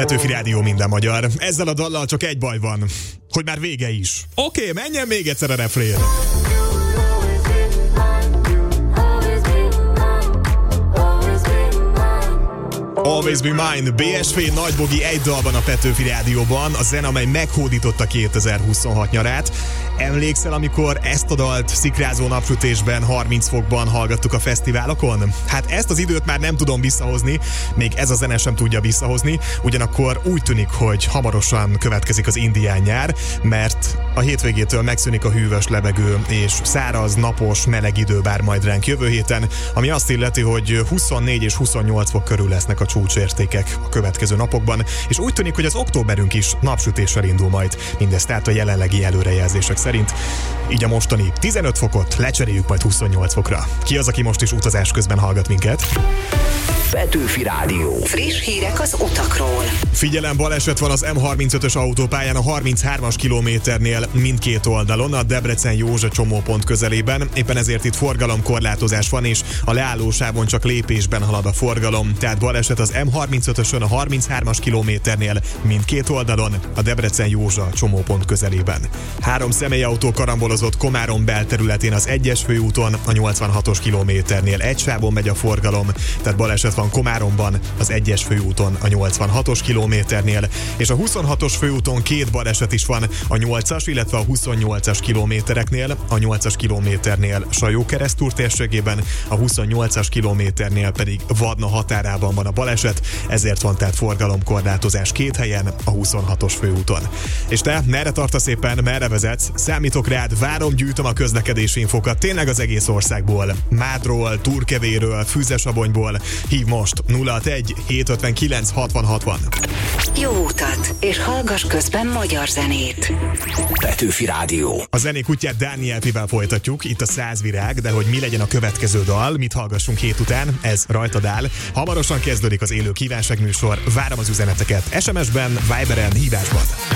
Petőfi Rádió, minden magyar. Ezzel a dallal csak egy baj van, hogy már vége is. Oké, menjen még egyszer a refrén. Always Be Mine, BSV Nagybogi egy dalban a Petőfi Rádióban, a zene, amely meghódította 2026 nyarát. Emlékszel, amikor ezt a dalt szikrázó napsütésben, 30 fokban hallgattuk a fesztiválokon? Hát ezt az időt már nem tudom visszahozni, még ez a zene sem tudja visszahozni, ugyanakkor úgy tűnik, hogy hamarosan következik az indián nyár, mert a hétvégétől megszűnik a hűvös levegő, és száraz, napos, meleg idő vár majd ránk jövő héten, ami azt illeti, hogy 24 és 28 fok körül lesznek a csúcsértékek a következő napokban, és úgy tűnik, hogy az októberünk is napsütéssel indul majd, mindezt tehát a jelenlegi előrejelzések szerint. Így a mostani 15 fokot lecseréljük majd 28 fokra. Ki az, aki most is utazás közben hallgat minket? Petőfi Rádió. Friss hírek az utakról. Figyelem, baleset van az M35-ös autópályán a 33-as kilométernél mindkét oldalon, a Debrecen-Józsa csomópont közelében. Éppen ezért itt forgalomkorlátozás van, és a leállósávon csak lépésben halad a forgalom. Tehát baleset az M35-ösön a 33-as kilométernél mindkét oldalon, a Debrecen-Józsa csomópont közelében. 3 személyautó karambolozott Komárom belterületén az 1-es főúton, a 86-os kilométernél egy sávon megy a forgalom, tehát baleset van Komáromban, az 1-es főúton, a 86-os kilométernél, és a 26-os főúton 2 baleset is van, a 8-as, illetve a 28-as kilométereknél, a 8-as kilométernél Sajó-Keresztúr térségében, a 28-as kilométernél pedig Vadna határában van a baleset, ezért van tehát forgalomkorlátozás 2 helyen, a 26-os főúton. És te merre tartasz éppen, merre vezetsz? Számítok rád, várom, gyűjtöm a közlekedési infokat tényleg az egész országból. Mádról, Turkevéről, Füzesabonyból. Hív most 061 759 60 60. Jó utat, és hallgass közben magyar zenét. Petőfi Rádió. A zenék útját Dániel Pivel folytatjuk, itt a 100 virág, de hogy mi legyen a következő dal, mit hallgassunk hét után, ez rajtad áll. Hamarosan kezdődik az élő kívánságműsor, várom az üzeneteket SMS-ben, Viberen, hívásban.